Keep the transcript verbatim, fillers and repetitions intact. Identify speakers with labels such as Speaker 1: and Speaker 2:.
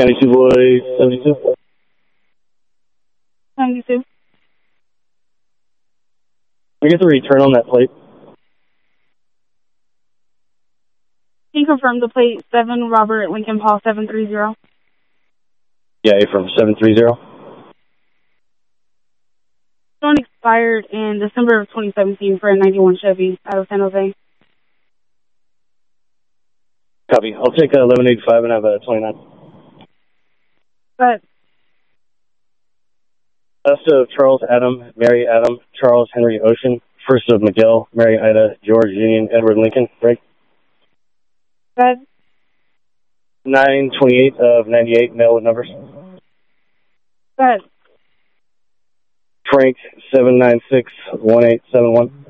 Speaker 1: County two boy seventy-two.
Speaker 2: seventy-two.
Speaker 1: I get the return on that plate.
Speaker 2: Can you confirm the plate seven Robert Lincoln Paul seven three zero?
Speaker 1: Yeah, A from seven three zero.
Speaker 2: One expired in December of twenty seventeen for a ninety-one Chevy out of San Jose.
Speaker 1: Copy. I'll take a eleven eighty-five and have a twenty-nine.
Speaker 2: But
Speaker 1: Last of Charles Adam, Mary Adam, Charles Henry Ocean. First of Miguel, Mary Ida, George Union, Edward Lincoln. Break.
Speaker 2: but
Speaker 1: nine twenty-eight of ninety-eight, mail with numbers.
Speaker 2: but
Speaker 1: Frank seven nine six one eight seven one.